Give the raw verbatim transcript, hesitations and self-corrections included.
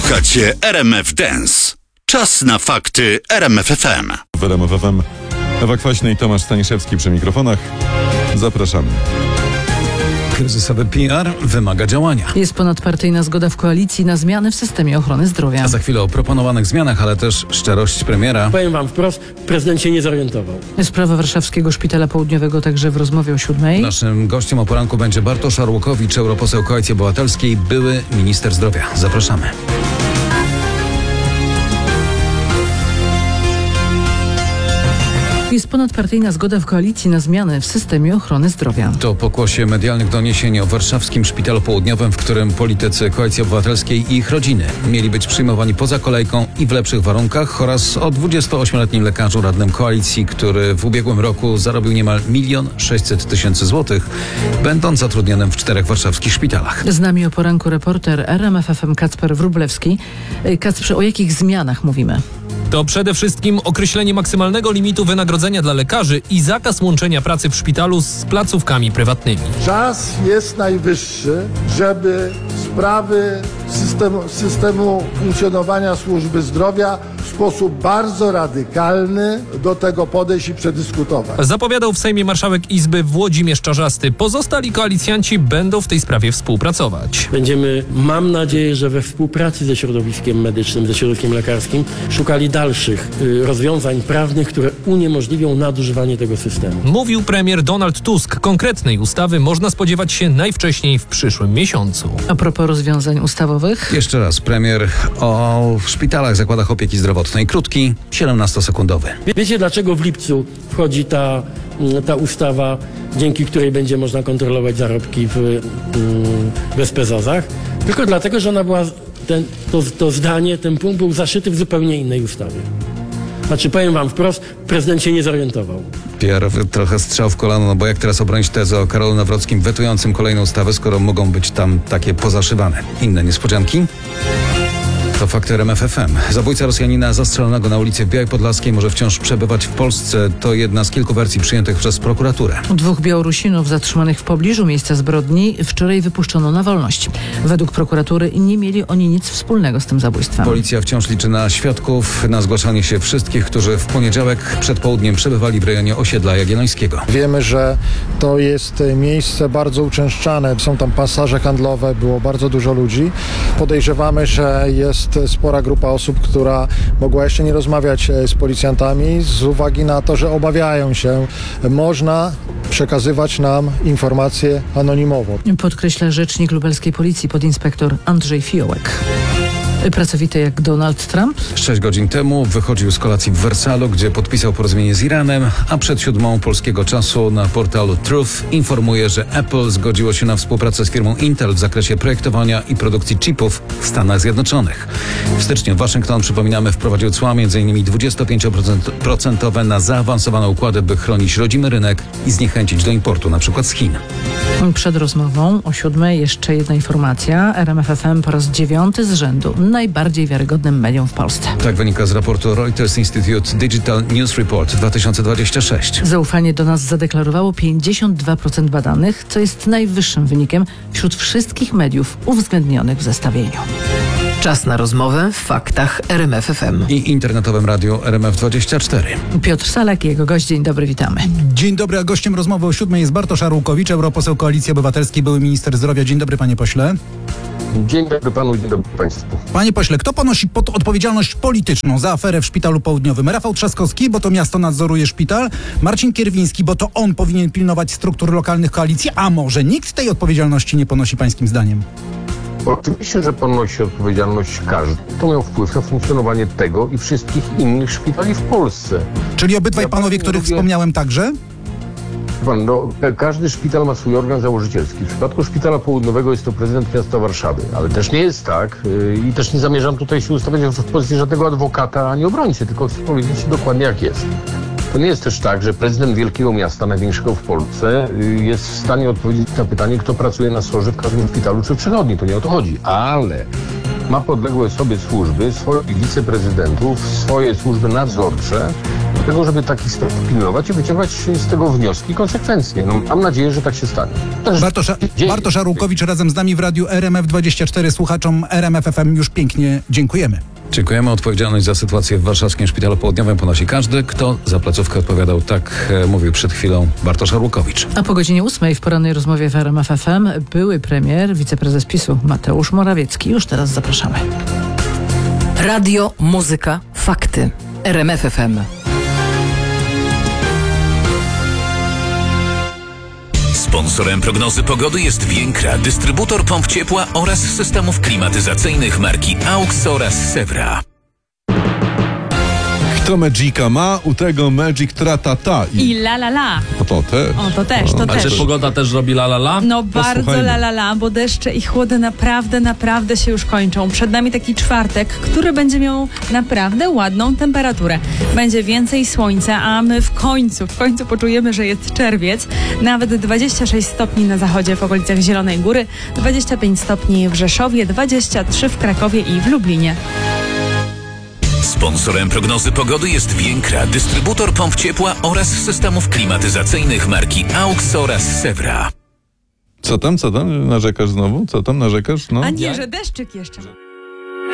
Słuchacie R M F Dance. Czas na fakty R M F F M. W R M F F M Ewa Kwaśny i Tomasz Staniszewski przy mikrofonach. Zapraszamy. Kryzysowy P R wymaga działania. Jest ponadpartyjna zgoda w koalicji na zmiany w systemie ochrony zdrowia. A za chwilę o proponowanych zmianach, ale też szczerość premiera. Powiem wam wprost, prezydent się nie zorientował. Sprawa Warszawskiego Szpitala Południowego także w rozmowie o siódmej. Naszym gościem o poranku będzie Bartosz Arłukowicz, europoseł Koalicji Obywatelskiej, były minister zdrowia. Zapraszamy. Jest ponadpartyjna zgoda w koalicji na zmiany w systemie ochrony zdrowia. To pokłosie medialnych doniesień o warszawskim Szpitalu Południowym, w którym politycy Koalicji Obywatelskiej i ich rodziny mieli być przyjmowani poza kolejką i w lepszych warunkach, oraz o dwudziestoośmioletnim lekarzu radnym koalicji, który w ubiegłym roku zarobił niemal milion sześćset tysięcy złotych, będąc zatrudnionym w czterech warszawskich szpitalach. Z nami o poranku reporter R M F F M Kacper Wróblewski. Kacprze, o jakich zmianach mówimy? To przede wszystkim określenie maksymalnego limitu wynagrodzenia dla lekarzy i zakaz łączenia pracy w szpitalu z placówkami prywatnymi. Czas jest najwyższy, żeby sprawy systemu, systemu funkcjonowania służby zdrowia w sposób bardzo radykalny do tego podejść i przedyskutować. Zapowiadał w Sejmie marszałek Izby Włodzimierz Czarzasty. Pozostali koalicjanci będą w tej sprawie współpracować. Będziemy, mam nadzieję, że we współpracy ze środowiskiem medycznym, ze środowiskiem lekarskim, szukali dalszych y, rozwiązań prawnych, które uniemożliwią nadużywanie tego systemu. Mówił premier Donald Tusk. Konkretnej ustawy można spodziewać się najwcześniej w przyszłym miesiącu. A propos rozwiązań ustawowych? Jeszcze raz, premier o szpitalach, zakładach opieki zdrowotnej. Krótki, siedemnastosekundowy. Wiecie, dlaczego w lipcu wchodzi ta, ta ustawa, dzięki której będzie można kontrolować zarobki w, w S P Z O Z-ach? Tylko dlatego, że ona była, ten, to, to zdanie, ten punkt był zaszyty w zupełnie innej ustawie. Znaczy, powiem wam wprost, prezydent się nie zorientował. P R trochę strzał w kolano, no bo jak teraz obronić tezę o Karolu Nawrockim wetującym kolejną ustawę, skoro mogą być tam takie pozaszywane inne niespodzianki? To fakty R M F F M. Zabójca Rosjanina zastrzelonego na ulicy w Białej Podlaskiej może wciąż przebywać w Polsce. To jedna z kilku wersji przyjętych przez prokuraturę. Dwóch Białorusinów zatrzymanych w pobliżu miejsca zbrodni wczoraj wypuszczono na wolność. Według prokuratury nie mieli oni nic wspólnego z tym zabójstwem. Policja wciąż liczy na świadków, na zgłaszanie się wszystkich, którzy w poniedziałek przed południem przebywali w rejonie osiedla Jagiellońskiego. Wiemy, że to jest miejsce bardzo uczęszczane. Są tam pasaże handlowe, było bardzo dużo ludzi. Podejrzewamy, że jest spora grupa osób, która mogła jeszcze nie rozmawiać z policjantami z uwagi na to, że obawiają się. Można przekazywać nam informacje anonimowo. Podkreśla rzecznik lubelskiej policji podinspektor Andrzej Fiołek. Pracowity jak Donald Trump? Sześć godzin temu wychodził z kolacji w Wersalu, gdzie podpisał porozumienie z Iranem, a przed siódmą polskiego czasu na portalu Truth informuje, że Apple zgodziło się na współpracę z firmą Intel w zakresie projektowania i produkcji chipów w Stanach Zjednoczonych. W styczniu Waszyngton, przypominamy, wprowadził cła między innymi dwudziesto pięć procent na zaawansowane układy, by chronić rodzimy rynek i zniechęcić do importu, na przykład z Chin. Przed rozmową o siódmej jeszcze jedna informacja. R M F F M po raz dziewiąty z rzędu najbardziej wiarygodnym medium w Polsce. Tak wynika z raportu Reuters Institute Digital News Report dwa tysiące dwudziesty szósty. Zaufanie do nas zadeklarowało pięćdziesiąt dwa procent badanych, co jest najwyższym wynikiem wśród wszystkich mediów uwzględnionych w zestawieniu. Czas na rozmowę w faktach R M F F M. I internetowym radiu R M F dwadzieścia cztery. Piotr Salak i jego gość. Dzień dobry, witamy. Dzień dobry, a gościem rozmowy o siódmej jest Bartosz Arłukowicz, europoseł Koalicji Obywatelskiej, były minister zdrowia. Dzień dobry, panie pośle. Dzień dobry panu, dzień dobry państwu. Panie pośle, kto ponosi pod odpowiedzialność polityczną za aferę w Szpitalu Południowym? Rafał Trzaskowski, bo to miasto nadzoruje szpital, Marcin Kierwiński, bo to on powinien pilnować struktur lokalnych koalicji, a może nikt tej odpowiedzialności nie ponosi pańskim zdaniem? Oczywiście, że ponosi odpowiedzialność każdy, kto miał wpływ na funkcjonowanie tego i wszystkich innych szpitali w Polsce. Czyli obydwaj Ja panowie, których lubię... wspomniałem także? Pan, no, każdy szpital ma swój organ założycielski. W przypadku Szpitala Południowego jest to prezydent miasta Warszawy, ale też nie jest tak yy, i też nie zamierzam tutaj się ustawiać w pozycji żadnego adwokata ani obrońcy, tylko chcę powiedzieć dokładnie jak jest. To nie jest też tak, że prezydent wielkiego miasta, największego w Polsce, yy, jest w stanie odpowiedzieć na pytanie, kto pracuje na sorze w każdym szpitalu czy w przychodni. To nie o to chodzi, ale ma podległe sobie służby, swoich wiceprezydentów, swoje służby nadzorcze, do tego, żeby takich spraw pilnować i wyciągać z tego wnioski i konsekwencje. No, mam nadzieję, że tak się stanie. Też Bartosz, dzieje. Bartosz Arłukowicz razem z nami w radiu R M F dwadzieścia cztery. Słuchaczom R M F F M już pięknie dziękujemy. Dziękujemy. Odpowiedzialność za sytuację w warszawskim Szpitalu Południowym ponosi każdy, kto za placówkę odpowiadał. Tak e, mówił przed chwilą Bartosz Arłukowicz. A po godzinie ósmej w porannej rozmowie w R M F F M były premier, wiceprezes PiSu Mateusz Morawiecki. Już teraz zapraszamy. Radio, muzyka, fakty. R M F F M. Sponsorem prognozy pogody jest Więkra, dystrybutor pomp ciepła oraz systemów klimatyzacyjnych marki AUX oraz Sewra. Kto Magica ma, u tego Magic tratata. I la la la. O to też. O, to też, to A też. czy pogoda też robi la la la? No bardzo Posłuchajmy. la la la, bo deszcze i chłody naprawdę, naprawdę się już kończą. Przed nami taki czwartek, który będzie miał naprawdę ładną temperaturę. Będzie więcej słońca, a my w końcu, w końcu poczujemy, że jest czerwiec. Nawet dwadzieścia sześć stopni na zachodzie w okolicach Zielonej Góry, dwadzieścia pięć stopni w Rzeszowie, dwadzieścia trzy w Krakowie i w Lublinie. Sponsorem prognozy pogody jest Więkra, dystrybutor pomp ciepła oraz systemów klimatyzacyjnych marki AUX oraz Sewra. Co tam, co tam? Narzekasz znowu? Co tam narzekasz? No. A nie, że deszczyk jeszcze.